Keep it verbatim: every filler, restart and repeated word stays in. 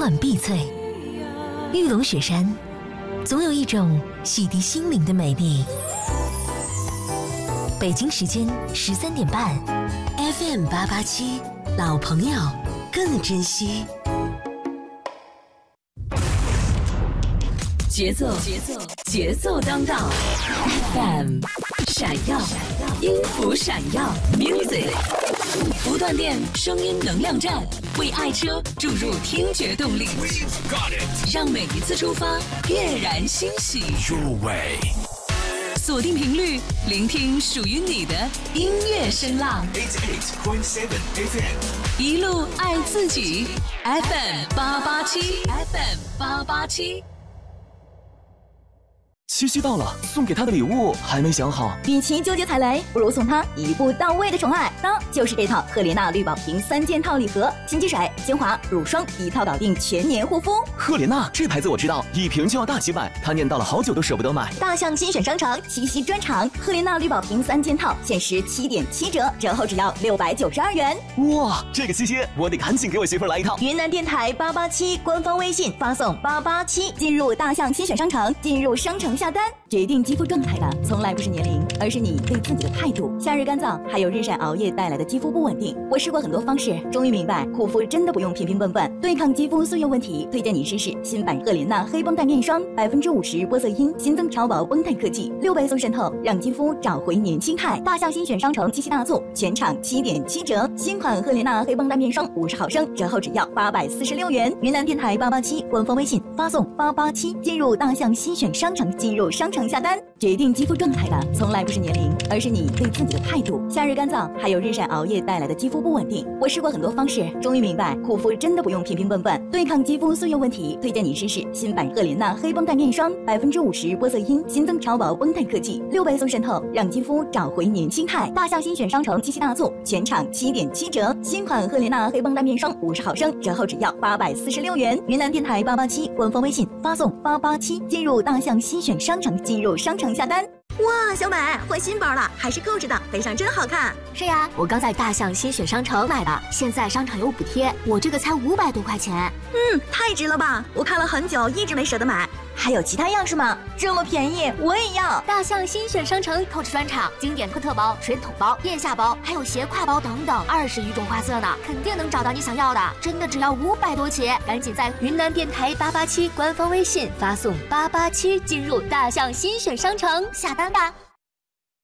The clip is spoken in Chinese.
暖碧翠。玉龙雪山，总有一种洗涤心灵的美丽。北京时间十三点半 ，F M 八八七，老朋友更珍惜。节奏，节奏，节奏当道 ，F M 闪耀，音符闪耀 ，Music 不断电，声音能量站，为爱车注入听觉动力，让每一次出发跃然欣喜。锁定频率，聆听属于你的音乐声浪。八十八点七 F M， 一路爱自己 ，F M 八八七 ，F M 八八七。 七夕到了，送给他的礼物还没想好。 与其纠结踩雷，不如送他一步到位的宠爱。那就是这套赫莲娜绿宝瓶三件套礼盒，洗洁水、精华、乳霜一套搞定全年护肤。 赫莲娜这牌子我知道，一瓶就要大几百，他念叨了好久都舍不得买。 大象新选商城七夕专场，赫莲娜绿宝瓶三件套限时七点七折，折后只要六百九十二元。 哇，这个七夕我得赶紧给我媳妇来一套。 云南电台八八七官方微信发送八八七，进入大象新选商城，进入商城下单。决定肌肤状态的从来不是年龄，而是你对自己的态度。夏日干燥还有日晒熬夜带来的肌肤不稳定，我试过很多方式，终于明白护肤真的不用平平笨笨。对抗肌肤岁月问题，推荐你试试新版赫莲娜黑绷带面霜，百分之五十玻色因，新增超薄绷带科技，六倍速渗透，让肌肤找回年轻态。大象新选商城七夕大促，全场七点七折，新款赫莲娜黑绷带面霜五十毫升，折后只要八百四十六元。云南电台八八七官方微信发送八八七，进入大象新选商城，进入商城下单。决定肌肤状态的从来不是年龄，而是你对自己的态度。夏日干燥还有日晒熬夜带来的肌肤不稳定，我试过很多方式，终于明白护肤真的不用平平笨笨。对抗肌肤岁月问题，推荐你试试新版赫莲娜黑绷带面霜，百分之五十玻色因，新增超薄绷带科技，六倍速渗透，让肌肤找回年轻态。大象新选商城七夕大促，全场七点七折，新款赫莲娜黑绷带面霜五十毫升，折后只要八百四十六元。云南电台八八七官方微信发送八八七，进入大象新选商城，进入商城下单。哇，小美换新包了，还是购置的，背上真好看。 是呀，我刚在大象新选商城买的，现在商场有补贴，我这个才五百多块钱。 嗯，太值了吧！我看了很久，一直没舍得买。还有其他样式吗？这么便宜，我也要！ 大象新选商城购置专场，经典特特包、水桶包、腋下包，还有斜挎包等等，二十余种花色呢，肯定能找到你想要的。真的只要五百多起，赶紧在云南电台八八七官方微信发送八八七，进入大象新选商城下单吧。